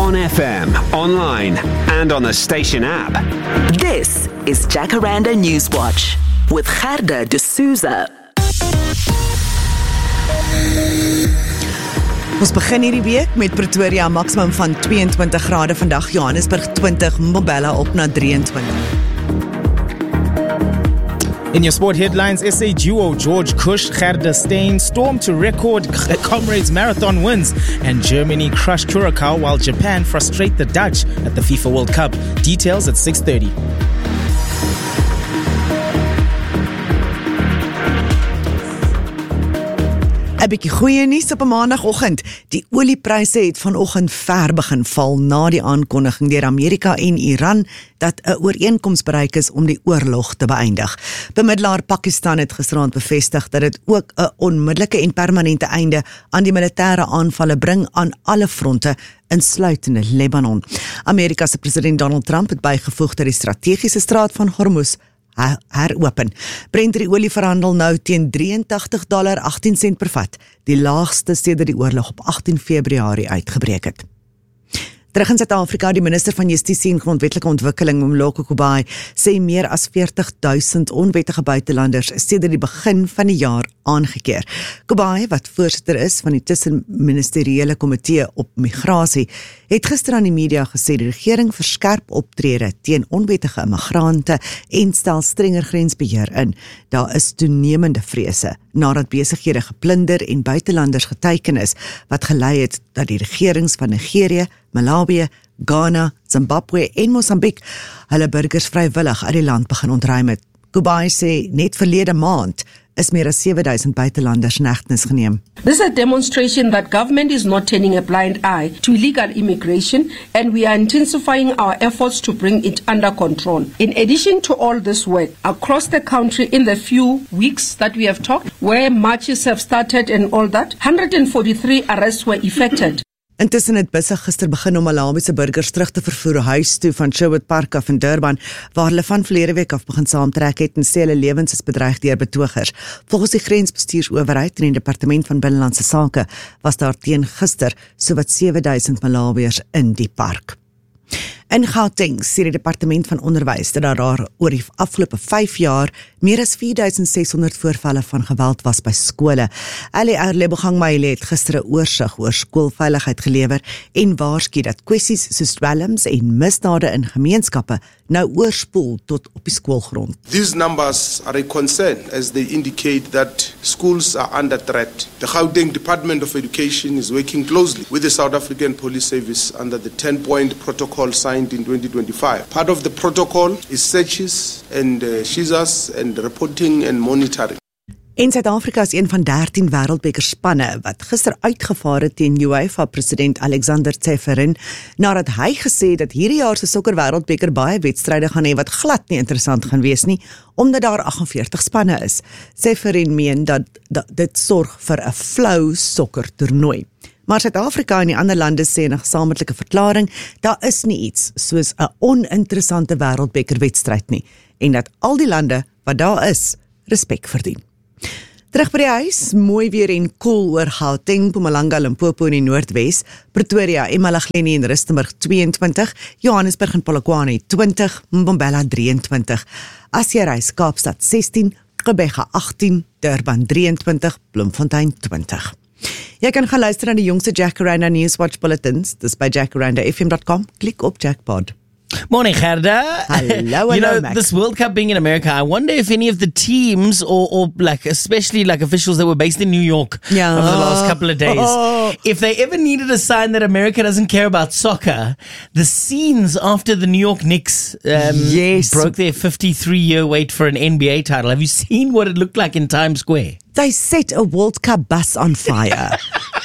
On FM, online, and on the station app. This is Jacaranda Newswatch with Gerda de Souza. Ons begin hierdie week met Pretoria maksimum van 22 grade vandag, Johannesburg 20, Mbombela op na 23. In your sport headlines, SA duo George Kush, Gerda Steyn stormed to record Comrades Marathon wins, and Germany crushed Curacao while Japan frustrate the Dutch at the FIFA World Cup. Details at 6:30. Een bietjie goeie nuus op 'n maandagoggend. Die oliepryse het vanoggend ver begin val na die aankondiging deur Amerika en Iran dat 'n ooreenkoms bereik is om die oorlog te beëindig. Bemiddelaar Pakistan het gisteraand bevestig dat dit ook 'n onmiddellike en permanente einde aan die militêre aanvalle bring aan alle fronte, insluitende Lebanon. Amerika se president Donald Trump het bygevoeg dat die strategiese straat van Hormuz heropen. Brent die olie verhandel nou teen $83.18 per vat, die laagste sedert die oorlog op 18 Februarie uitgebreek het. Terug in Suid-Afrika, die minister van Justisie en Grondwetlike Ontwikkeling, Mloko Kubayi, sê meer as 40.000 onwettige buitelanders sedert die begin van die jaar aangekeer. Kubayi, wat voorsitter is van die tussenministeriële komitee op migrasie, het gister aan die media gesê die regering verskerp optrede teen onwettige immigrante en stel strenger grensbeheer in. Daar is toenemende vrese nadat besighede geplunder en buitelanders geteiken is, wat gelei het dat die regerings van Nigerië, Malawi, Ghana, Zimbabwe en Mosambiek hulle burgers vrywillig uit die land begin ontruim het. Kubayi sê net verlede maand is meer as 7,000 buitelanders in hegtenis geneem. This is a demonstration that government is not turning a blind eye to illegal immigration, and we are intensifying our efforts to bring it under control. In addition to all this work, across the country in the few weeks that we have talked, where marches have started and all that, 143 arrests were effected. Intussen het busse gister begin om Malawiese burgers terug te vervoer huis toe van Sherwood Park af in Durban, waar hulle van verlede week af begin saamtrek het en sê hulle lewens is bedreig deur betogers. Volgens die grensbestuursowerheid en die departement van binnelandse sake was daar teen gister sowat 7,000 Malawiërs in die park. In Gauteng sê die departement van onderwys dat daar oor die afgelope 5 jaar meer as 4,600 voorvalle van geweld was by skole. LR Lebogang Maile het gister 'n oorsig oor skoolveiligheid gelewer en waarsku dat kwessies soos dwelms en misdade in gemeenskappe nou oorspoel tot op die skoolgrond. These numbers are a concern as they indicate that schools are under threat. The Gauteng Department of Education is working closely with the South African Police Service under the 10-point protocol signed in 2025. Part of the protocol is searches and seizures and reporting and monitoring. En Suid-Afrika is een van 13 wêreldbekerspanne wat gister uitgevaar het teen UEFA-president Alexander Tseferin, nadat hy gesê dat hierdie jaar se sokker wêreldbeker baie wedstryde gaan hê wat glad nie interessant gaan wees nie, omdat daar 48 spanne is. Tseferin meen dat dit sorg vir 'n flou sokkertoernooi. Maar Suid-Afrika en die ander lande sê in 'n gesamentlike verklaring, daar is nie iets soos 'n oninteressante wêreldbekerwedstryd nie, en dat al die lande wat daar is, respek verdien. Terug by die huis, mooi weer en koel oor Gauteng, Mpumalanga, Limpopo in die Noordwes, Pretoria, eMalahleni en Rustenburg 22, Johannesburg en Polokwane 20, Mbombela 23, as jy reis Kaapstad 16, Gqeberha 18, Durban 23, Bloemfontein 20. Jy kan gaan luister na die jongste Jacaranda Newswatch bulletins, dis by jacarandafm.com, klik op Jackpod. Morning, Gerda. Hello, You know, Max. this World Cup being in America, I wonder if any of the teams or like, especially like officials that were based in New York Yeah. over the last couple of days, Oh. if they ever needed a sign that America doesn't care about soccer, the scenes after the New York Knicks Yes. broke their 53-year wait for an NBA title. Have you seen what it looked like in Times Square? They set a World Cup bus on fire.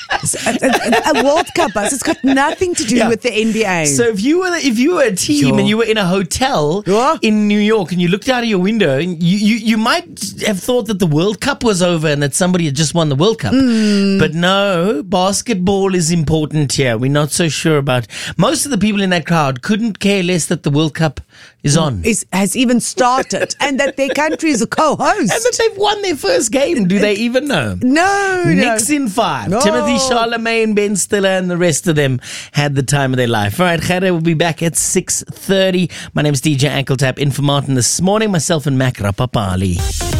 a World Cup bus. It's got nothing to do Yeah. with the NBA. So if you were a team Sure. and you were in a hotel Yeah. in New York and you looked out of your window, and you might have thought that the World Cup was over and that somebody had just won the World Cup. But no, basketball is important here. We're not so sure about. Most of the people in that crowd couldn't care less that the World Cup is on. Has even started, and that their country is a co-host. And that they've won their first game. Do they even know? No. Knicks in 5. No. Timothy Charlemagne, Ben Stiller, and the rest of them had the time of their life. All right, Gerda will be back at 6:30. My name is DJ Ankletap, in for Martin this morning. Myself and Mac Rapapali.